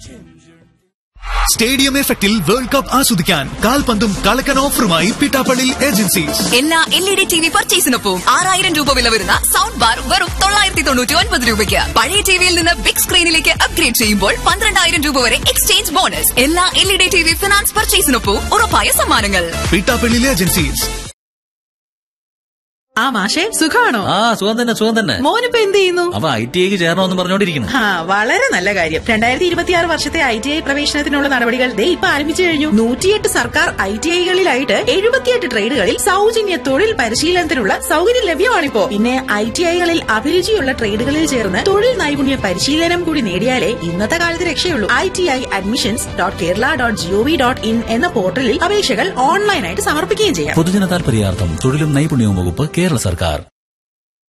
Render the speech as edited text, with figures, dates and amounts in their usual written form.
Stadium എഫക്റ്റിൽ world cup ആസ്വദിക്കാൻ കാൽപന്തും കളക്കൻ ഓഫറുമായി Pittappilly agencies. എല്ലാ LED TV പർച്ചേസിനൊപ്പം 6000 രൂപ വില വരുന്ന സൗണ്ട് ബാർ വെറും 999 രൂപയ്ക്ക്. പഴയ ടിവിയിൽ നിന്ന് ബിഗ് സ്ക്രീനിലേക്ക് അപ്ഗ്രേഡ് ചെയ്യുമ്പോൾ 12000 രൂപ വരെ എക്സ്ചേഞ്ച് ബോണസ്. എല്ലാ LED TV ഫിനാൻസ് പർച്ചേസിനൊപ്പം ഉറപ്പായ സമ്മാനങ്ങൾ. പിട്ടാപ്പള്ളി ഏജൻസീസ്. മാഷേ, സുഖാണോ? സുഖം തന്നെ. മോനിപ്പോ എന്ത് ചെയ്യുന്നു? അവ ITIക്ക് ചേരണമെന്ന് പറഞ്ഞോണ്ടിരിക്കുന്നു. വളരെ നല്ല കാര്യം. 2026 വർഷത്തെ ITI പ്രവേശനത്തിനുള്ള നടപടികൾ ഇപ്പൊ ആരംഭിച്ചു കഴിഞ്ഞു. 108 സർക്കാർ ITIകളിലായിട്ട് 78 ട്രേഡുകളിൽ സൗജന്യ തൊഴിൽ പരിശീലനത്തിനുള്ള സൗകര്യം ലഭ്യമാണിപ്പോ. പിന്നെ ITIകളിൽ അഭിരുചിയുള്ള ട്രേഡുകളിൽ ചേർന്ന് തൊഴിൽ നൈപുണ്യ പരിശീലനം കൂടി നേടിയാലേ ഇന്നത്തെ കാലത്ത് രക്ഷയുള്ളൂ. ITI.admissions.kerala.gov.in എന്ന പോർട്ടലിൽ അപേക്ഷകൾ ഓൺലൈനായിട്ട് സമർപ്പിക്കുകയും ചെയ്യാം. പൊതുജന താൽപര്യാർത്ഥം തൊഴിലും നൈപുണ്യവും വകുപ്പ്, കേരള സർക്കാർ.